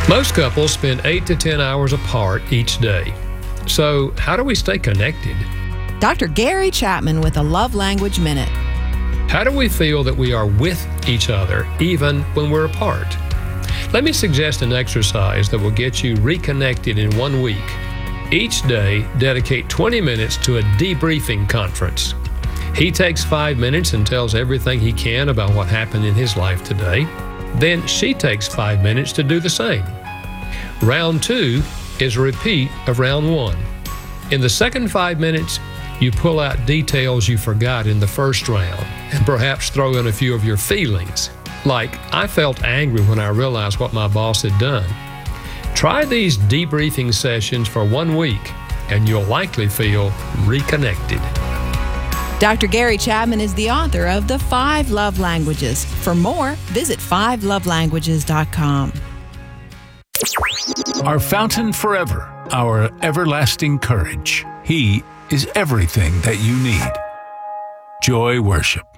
Most couples spend 8 to 10 hours apart each day. So, how do we stay connected? Dr. Gary Chapman with a Love Language Minute. How do we feel that we are with each other even when we're apart? Let me suggest an exercise that will get you reconnected in 1 week. Each day, dedicate 20 minutes to a debriefing conference. He takes 5 minutes and tells everything he can about what happened in his life today. Then she takes 5 minutes to do the same. Round 2 is a repeat of round 1. In the second 5 minutes, you pull out details you forgot in the first round and perhaps throw in a few of your feelings. Like, I felt angry when I realized what my boss had done. Try these debriefing sessions for 1 week and you'll likely feel reconnected. Dr. Gary Chapman is the author of The 5 Love Languages. For more, visit 5lovelanguages.com. Our fountain forever, our everlasting courage. He is everything that you need. Joy Worship.